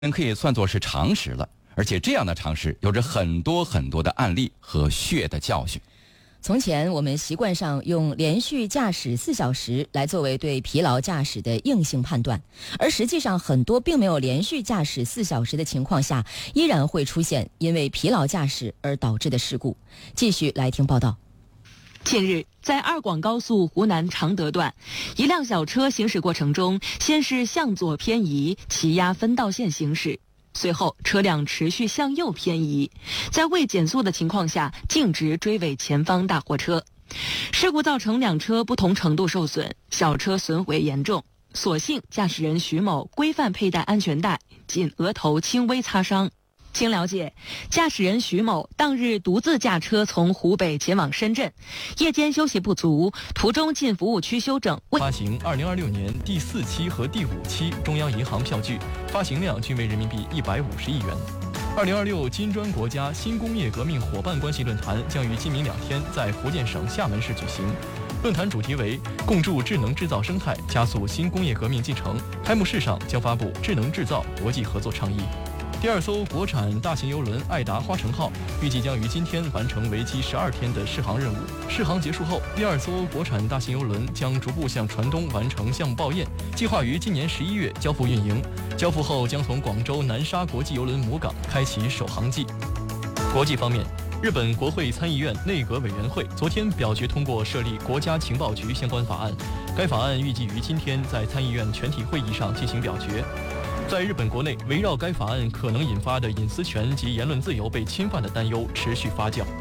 可以算作是常识了，而且这样的常识有着很多很多的案例和血的教训。 从前我们习惯上用连续驾驶4小时来作为对疲劳驾驶的硬性判断，而实际上很多并没有连续驾驶4小时的情况下，依然会出现因为疲劳驾驶而导致的事故。继续来听报道。 近日，在二广高速湖南常德段，一辆小车行驶过程中，先是向左偏移，骑压分道线行驶。随后，车辆持续向右偏移，在未减速的情况下，径直追尾前方大货车。事故造成2车不同程度受损，小车损毁严重。所幸驾驶人徐某规范佩戴安全带，仅额头轻微擦伤。经了解，驾驶人徐某当日独自驾车从湖北前往深圳，夜间休息不足，途中进服务区休整。 发行2026年第4期和第5期中央银行票据，发行量均为人民币150亿元。2026金砖国家新工业革命伙伴关系论坛将于今明2天在福建省厦门市举行。论坛主题为共筑智能制造生态，加速新工业革命进程。开幕式上将发布智能制造国际合作倡议。第2艘国产大型邮轮爱达花城号预计将于今天完成为期12天的试航任务。试航结束后，第2艘国产大型邮轮将逐步向船东完成项目报验，计划于今年11月交付运营。交付后将从广州南沙国际邮轮母港开启首航季。国际方面，日本国会参议院内阁委员会昨天表决通过设立国家情报局相关法案，该法案预计于今天在参议院全体会议上进行表决。在日本国内，围绕该法案可能引发的隐私权及言论自由被侵犯的担忧持续发酵。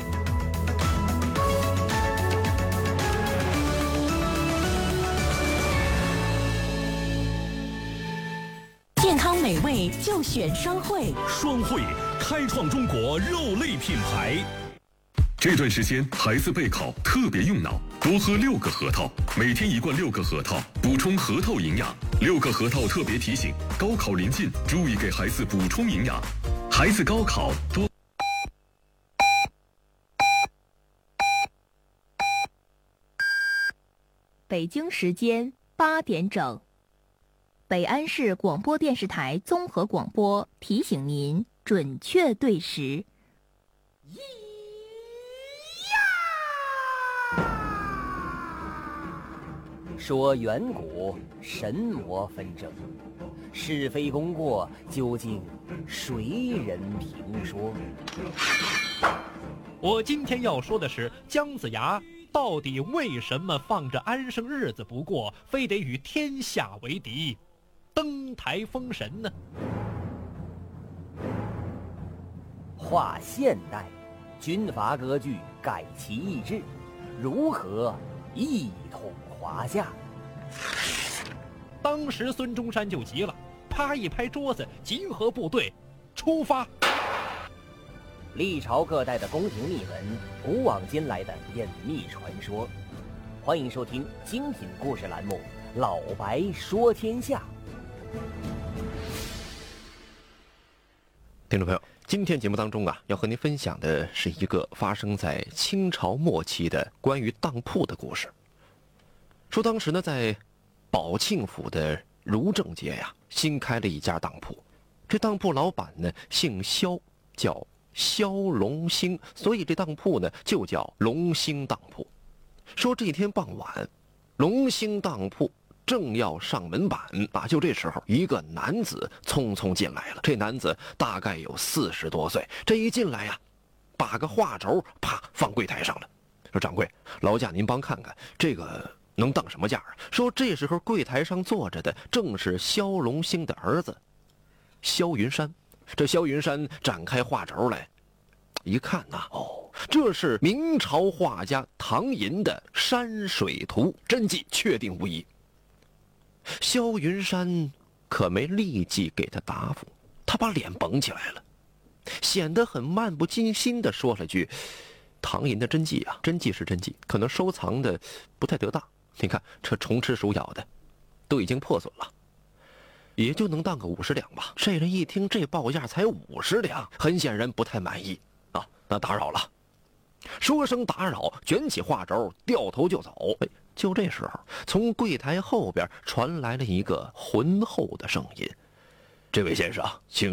健康美味就选双汇， 双汇开创中国肉类品牌。这段时间孩子备考特别用脑，多喝6个核桃，每天1罐6个核桃，补充核桃营养。6个核桃特别提醒：高考临近，注意给孩子补充营养。孩子高考多。 北京时间8点整，北安市广播电视台综合广播提醒您准确对时。 说远古神魔纷争，是非功过究竟谁人评说？ 我今天要说的是姜子牙到底为什么放着安生日子不过，非得与天下为敌，登台封神呢？ 划现代，军阀割据，改其意志，如何一统华夏？ 当时孙中山就急了，啪一拍桌子，集合部队，出发。 历朝各代的宫廷秘闻，古往今来的隐秘传说。欢迎收听精品故事栏目《老白说天下》。 听众朋友，今天节目当中要和您分享的是一个发生在清朝末期的关于当铺的故事。说当时呢，在宝庆府的如正街新开了一家当铺，这当铺老板呢姓萧，叫萧龙兴，所以这当铺呢就叫龙兴当铺。说这天傍晚，龙兴当铺正要上门板就这时候一个男子匆匆进来了。这男子大概有40多岁，这一进来把个画轴啪放柜台上了，说掌柜，劳驾您帮看看这个能当什么价？说这时候柜台上坐着的正是萧龙兴的儿子萧云山。这萧云山展开画轴来一看这是明朝画家唐寅的山水图，真迹确定无疑。萧云山可没立即给他答复，他把脸绷起来了，显得很漫不经心地说了句：唐寅的真迹真迹是真迹，可能收藏的不太得当，你看这虫吃鼠咬的都已经破损了，也就能当个50两吧。这人一听这报价才50两，很显然不太满意那打扰了，说声打扰，卷起画轴掉头就走。就这时候从柜台后边传来了一个浑厚的声音：这位先生，请